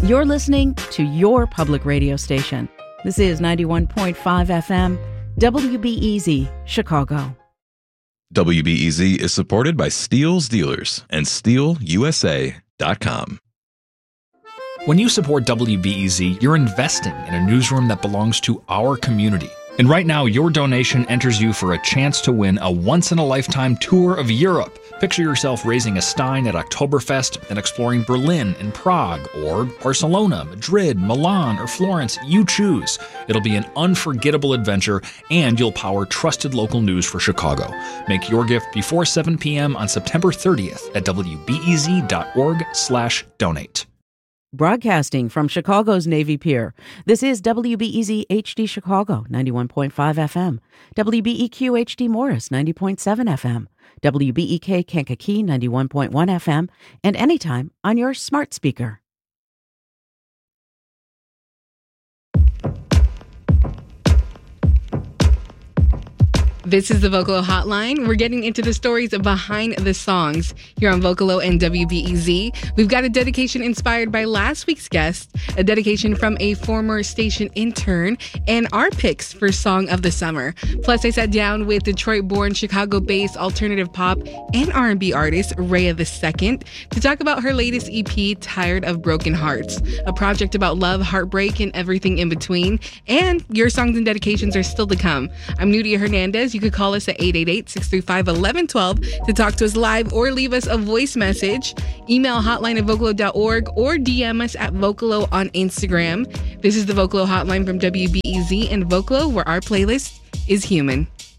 You're listening to your public radio station. This is 91.5 FM, WBEZ, Chicago. WBEZ is supported by Steele's Dealers and SteelUSA.com. When you support WBEZ, you're investing in a newsroom that belongs to our community. And right now, your donation enters you for a chance to win a once-in-a-lifetime tour of Europe. Picture yourself raising a stein at Oktoberfest and exploring Berlin and Prague, or Barcelona, Madrid, Milan, or Florence. You choose. It'll be an unforgettable adventure, and you'll power trusted local news for Chicago. Make your gift before 7 p.m. on September 30th at wbez.org/donate. Broadcasting from Chicago's Navy Pier, this is WBEZ HD Chicago, 91.5 FM, WBEQ HD Morris, 90.7 FM, WBEK Kankakee, 91.1 FM, and anytime on your smart speaker. This is the Vocalo Hotline. We're getting into the stories behind the songs here on Vocalo and WBEZ. We've got a dedication inspired by last week's guest, a dedication from a former station intern, and our picks for Song of the Summer. Plus, I sat down with Detroit-born, Chicago-based alternative pop and R&B artist Raya II to talk about her latest EP, Tired of Broken Hearts, a project about love, heartbreak, and everything in between. And your songs and dedications are still to come. I'm Nudia Hernandez. You could call us at 888-635-1112 to talk to us live or leave us a voice message. Email hotline@vocalo.org or DM us at Vocalo on Instagram. This is the Vocalo Hotline from WBEZ and Vocalo, where our playlist is human.